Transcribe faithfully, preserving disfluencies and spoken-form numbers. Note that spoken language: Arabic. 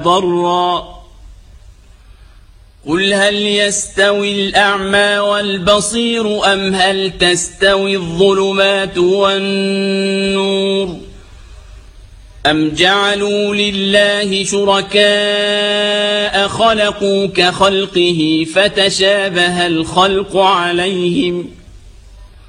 ضرا قل هل يستوي الأعمى والبصير أم هل تستوي الظلمات والنور أم جعلوا لله شركاء خلقوا كخلقه فتشابه الخلق عليهم